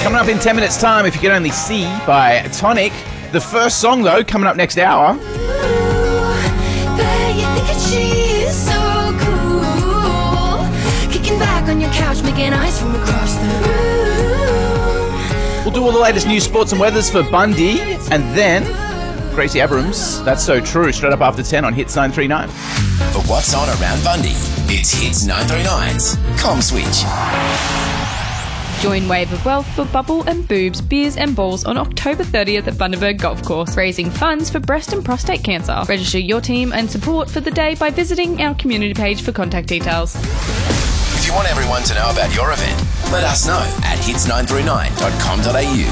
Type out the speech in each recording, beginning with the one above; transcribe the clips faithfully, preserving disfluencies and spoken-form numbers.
Coming up in ten minutes' time, If You Could Only See by Tonic. The first song, though, coming up next hour. We'll do all the latest news, sports and weathers for Bundy. And then, Gracie Abrams, That's So True, straight up after ten on Hits nine three nine. For what's on around Bundy, it's Hits nine three nine's Com Switch. Join Wave of Wealth for Bubble and Boobs, Beers and Balls on October thirtieth at Bundaberg Golf Course, raising funds for breast and prostate cancer. Register your team and support for the day by visiting our community page for contact details. If you want everyone to know about your event, let us know at hits nine three nine dot com dot a u.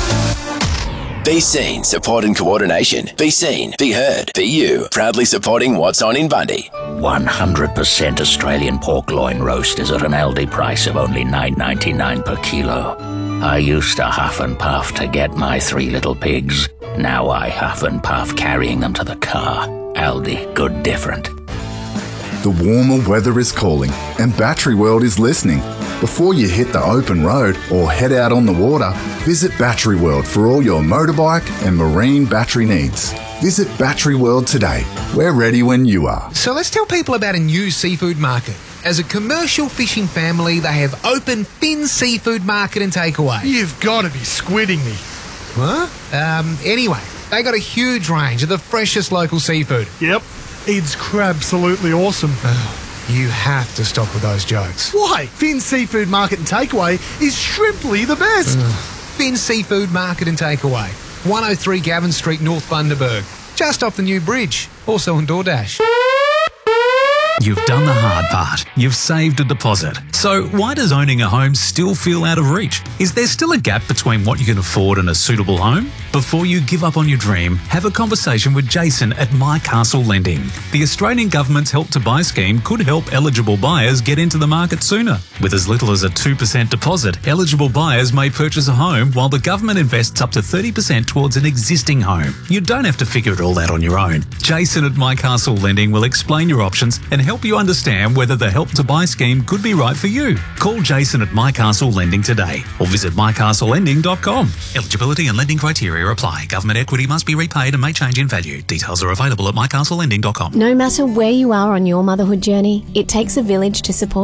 Be seen, support and coordination. Be seen, be heard, be you. Proudly supporting what's on in Bundy. one hundred percent Australian pork loin roast is at an Aldi price of only nine ninety-nine per kilo. I used to huff and puff to get my three little pigs. Now I huff and puff carrying them to the car. Aldi, good different. The warmer weather is calling and Battery World is listening. Before you hit the open road or head out on the water, visit Battery World for all your motorbike and marine battery needs. Visit Battery World today. We're ready when you are. So let's tell people about a new seafood market. As a commercial fishing family, they have open Finn Seafood Market and Takeaway. You've got to be squidding me. Huh? Um, anyway, they got a huge range of the freshest local seafood. Yep. It's crab-absolutely awesome. You have to stop with those jokes. Why? Finn Seafood Market and Takeaway is shrimply the best. Finn Seafood Market and Takeaway. one oh three Gavin Street, North Bundaberg. Just off the new bridge. Also on DoorDash. You've done the hard part. You've saved a deposit. So why does owning a home still feel out of reach? Is there still a gap between what you can afford and a suitable home? Before you give up on your dream, have a conversation with Jason at My Castle Lending. The Australian government's Help to Buy scheme could help eligible buyers get into the market sooner. With as little as a two percent deposit, eligible buyers may purchase a home while the government invests up to thirty percent towards an existing home. You don't have to figure it all out on your own. Jason at My Castle Lending will explain your options and help you understand whether the Help to Buy scheme could be right for you. Call Jason at My Castle Lending today or visit my castle lending dot com. Eligibility and lending criteria apply. Government equity must be repaid and may change in value. Details are available at my castle lending dot com. No matter where you are on your motherhood journey, it takes a village to support